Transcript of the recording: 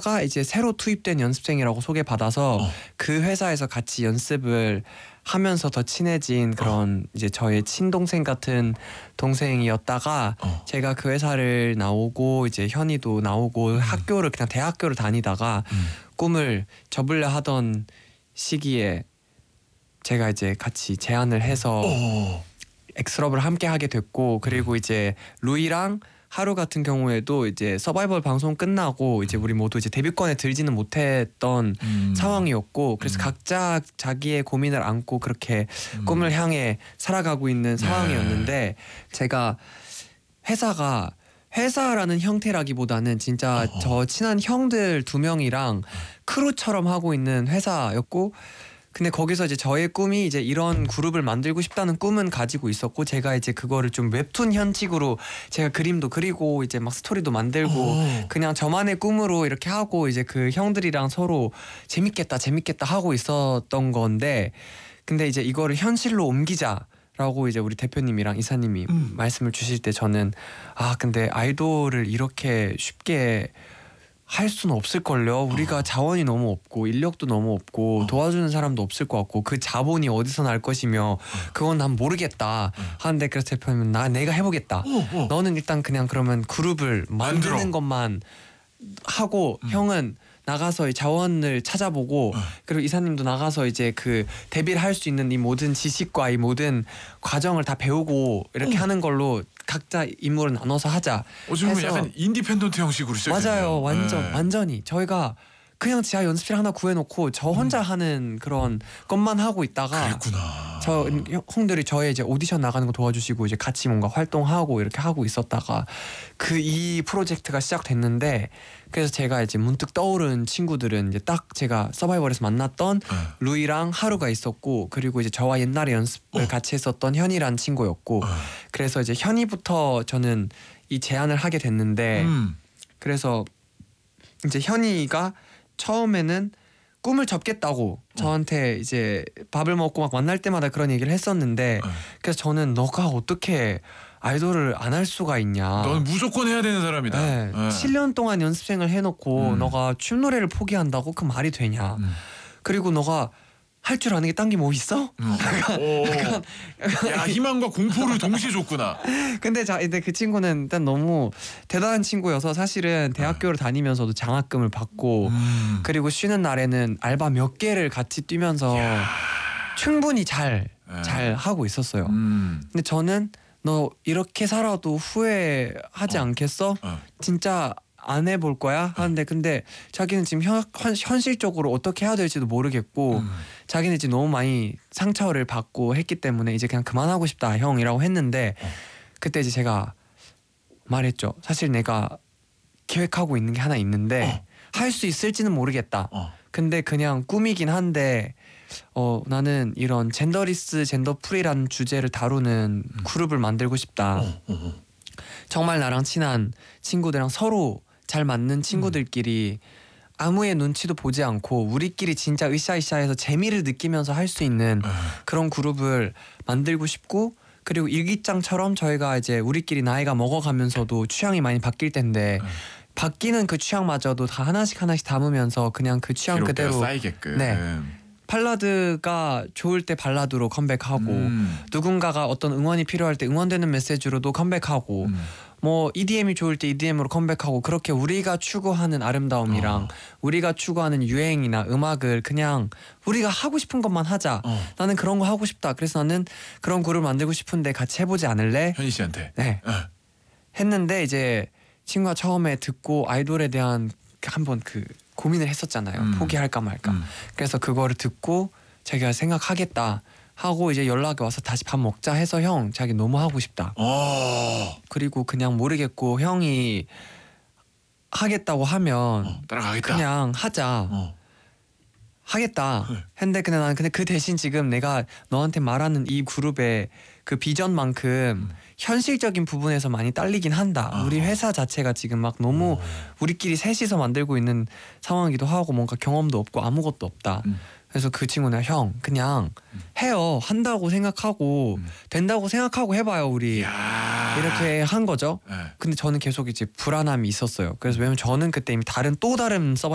회사가 이제 새로 투입된 연습생이라고 소개받아서 그 회사에서 같이 연습을 하면서 더 친해진 그런 이제 저의 친동생 같은 동생이었다가 제가 그 회사를 나오고 이제 현이도 나오고 학교를 그냥 대학교를 다니다가 꿈을 접으려 하던 시기에 제가 이제 같이 제안을 해서 엑스럽을 함께 하게 됐고, 그리고 이제 루이랑 하루 같은 경우에도 이제 서바이벌 방송 끝나고 이제 우리 모두 이제 데뷔권에 들지는 못했던 상황이었고, 그래서 각자 자기의 고민을 안고 그렇게 꿈을 향해 살아가고 있는 상황이었는데, 제가 회사라는 형태라기보다는 진짜 저 친한 형들 2명이랑 크루처럼 하고 있는 회사였고, 근데 거기서 이제 저의 꿈이 이제 이런 그룹을 만들고 싶다는 꿈은 가지고 있었고, 제가 이제 그거를 좀 웹툰 형식으로 제가 그림도 그리고 이제 막 스토리도 만들고 그냥 저만의 꿈으로 이렇게 하고 이제 그 형들이랑 서로 재밌겠다 하고 있었던 건데, 근데 이제 이거를 현실로 옮기자라고 이제 우리 대표님이랑 이사님이 말씀을 주실 때 저는 근데 아이돌을 이렇게 쉽게 할 수는 없을걸요. 우리가 자원이 너무 없고 인력도 너무 없고 도와주는 사람도 없을 것 같고 그 자본이 어디서 날 것이며 그건 난 모르겠다 하는데, 그래서 대표님은 내가 해보겠다. 너는 일단 그냥 그러면 그룹을 만드는 것만 하고 형은 나가서 자원을 찾아보고, 그리고 이사님도 나가서 이제 그 데뷔를 할 수 있는 이 모든 지식과 이 모든 과정을 다 배우고 이렇게 하는 걸로 각자 임무를 나눠서 하자. 지금 약간 인디펜던트 형식으로 시작했네요. 맞아요. 완전히 저희가 그냥 지하 연습실 하나 구해놓고 저 혼자 하는 그런 것만 하고 있다가, 그랬구나. 저 형들이 저의 이제 오디션 나가는 거 도와주시고 이제 같이 뭔가 활동하고 이렇게 하고 있었다가 이 프로젝트가 시작됐는데, 그래서 제가 이제 문득 떠오른 친구들은 이제 딱 제가 서바이벌에서 만났던 루이랑 하루가 있었고, 그리고 이제 저와 옛날에 연습을 같이 했었던 현이란 친구였고, 그래서 이제 현이부터 저는 이 제안을 하게 됐는데, 그래서 이제 현이가 처음에는 꿈을 접겠다고 저한테 이제 밥을 먹고 막 만날 때마다 그런 얘기를 했었는데, 그래서 저는 너가 어떻게 아이돌을 안 할 수가 있냐. 넌 무조건 해야 되는 사람이다. 네. 7년 동안 연습생을 해놓고 너가 춤 노래를 포기한다고 그 말이 되냐. 그리고 너가 할 줄 아는 게 딴 게 뭐 있어? 야, 희망과 공포를 동시에 줬구나. 근데 그 친구는 일단 너무 대단한 친구여서 사실은 대학교를 다니면서도 장학금을 받고 그리고 쉬는 날에는 알바 몇 개를 같이 뛰면서 충분히 잘 하고 있었어요. 근데 저는 너 이렇게 살아도 후회하지 않겠어? 진짜 안 해볼 거야? 하는데, 근데 자기는 지금 현실적으로 어떻게 해야 될지도 모르겠고 자기는 이제 너무 많이 상처를 받고 했기 때문에 이제 그냥 그만하고 싶다 형이라고 했는데, 그때 이제 제가 말했죠. 사실 내가 계획하고 있는 게 하나 있는데 할 수 있을지는 모르겠다. 근데 그냥 꿈이긴 한데 나는 이런 젠더리스 젠더프리라는 주제를 다루는 그룹을 만들고 싶다. 정말 나랑 친한 친구들이랑 서로 잘 맞는 친구들끼리 아무의 눈치도 보지 않고 우리끼리 진짜 으쌰으쌰해서 재미를 느끼면서 할 수 있는 그런 그룹을 만들고 싶고, 그리고 일기장처럼 저희가 이제 우리끼리 나이가 먹어가면서도 취향이 많이 바뀔 텐데 바뀌는 그 취향마저도 다 하나씩 담으면서 그냥 그 취향 그대로 쌓이게끔. 네. 발라드가 좋을 때 발라드로 컴백하고 누군가가 어떤 응원이 필요할 때 응원되는 메시지로도 컴백하고 뭐 EDM이 좋을 때 EDM으로 컴백하고, 그렇게 우리가 추구하는 아름다움이랑 우리가 추구하는 유행이나 음악을 그냥 우리가 하고 싶은 것만 하자. 나는 그런 거 하고 싶다. 그래서 나는 그런 그룹을 만들고 싶은데 같이 해보지 않을래? 현희 씨한테. 네. 했는데 이제 친구가 처음에 듣고 아이돌에 대한 한번 그 고민을 했었잖아요. 포기할까 말까. 그래서 그거를 듣고 자기가 생각하겠다 하고 이제 연락이 와서 다시 밥 먹자 해서 형 자기 너무 하고 싶다. 그리고 그냥 모르겠고 형이 하겠다고 하면 따라가겠다. 그냥 하자. 하겠다 했는데, 근데 나는 그 대신 지금 내가 너한테 말하는 이 그룹의 그 비전만큼 현실적인 부분에서 많이 딸리긴 한다. 우리 회사 자체가 지금 막 너무 우리끼리 셋이서 만들고 있는 상황이기도 하고 뭔가 경험도 없고 아무것도 없다. 그래서 그 친구는 형 그냥 해요. 한다고 생각하고 된다고 생각하고 해봐요 우리. 이렇게 한 거죠. 근데 저는 계속 이제 불안함이 있었어요. 그래서 왜냐면 저는 그때 이미 또 다른